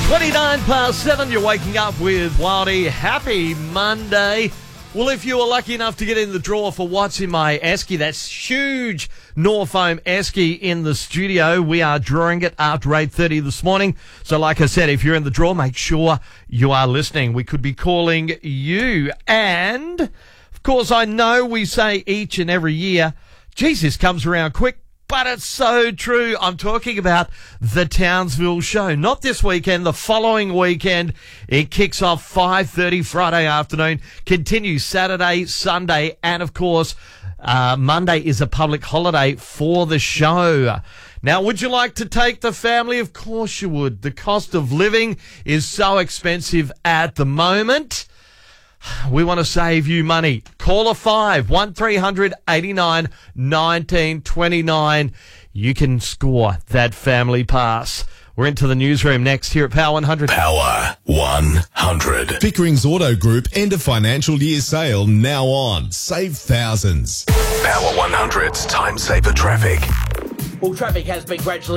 7, you're waking up with Wildy. Happy Monday. Well, if you were lucky enough to get in the draw for what's in my esky, that's huge Norfoam esky in the studio. We are drawing it after 8:30 this morning. So like I said, if you're in the draw, make sure you are listening. We could be calling you. And, of course, I know we say each and every year, geez, this comes around quick. But it's so true. I'm talking about the Townsville show. Not this weekend, the following weekend. It kicks off 5:30 Friday afternoon, continues Saturday, Sunday, and of course, Monday is a public holiday for the show. Now, would you like to take the family? Of course you would. The cost of living is so expensive at the moment. We want to save you money. Call a 1300 89 19 29. You can score that family pass. We're into the newsroom next here at Power 100. Power 100. Pickering's Auto Group end of financial year sale now on. Save thousands. Power 100's time saver traffic. Well, traffic has been gradually